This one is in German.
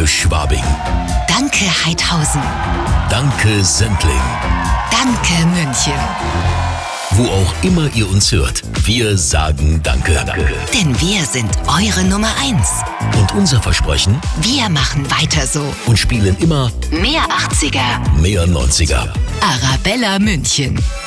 Danke Schwabing. Danke Heidhausen. Danke Sendling. Danke München. Wo auch immer ihr uns hört, wir sagen Danke. Denn wir sind eure Nummer 1. Und unser Versprechen? Wir machen weiter so. Und spielen immer mehr 80er, mehr 90er. Arabella München.